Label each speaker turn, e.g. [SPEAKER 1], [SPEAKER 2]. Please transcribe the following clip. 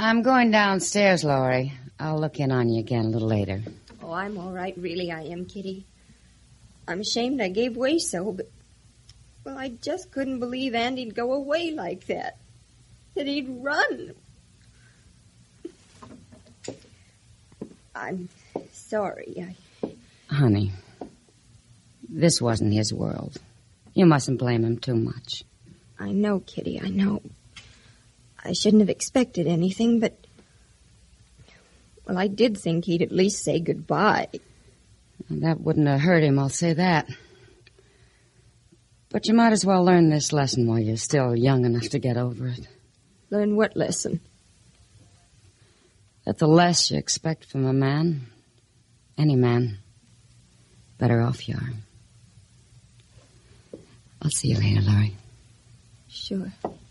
[SPEAKER 1] I'm going downstairs, Laurie. I'll look in on you again a little later.
[SPEAKER 2] Oh, I'm all right, really, I am, Kitty. I'm ashamed I gave way so, but... Well, I just couldn't believe Andy'd go away like that. That he'd run. I'm sorry,
[SPEAKER 1] Honey, this wasn't his world. You mustn't blame him too much.
[SPEAKER 2] I know, Kitty, I know. I shouldn't have expected anything, but... Well, I did think he'd at least say goodbye.
[SPEAKER 1] That wouldn't have hurt him, I'll say that. But you might as well learn this lesson while you're still young enough to get over it.
[SPEAKER 2] Learn what lesson?
[SPEAKER 1] That the less you expect from a man, any man, better off you are. I'll see you later, Laurie.
[SPEAKER 2] Sure.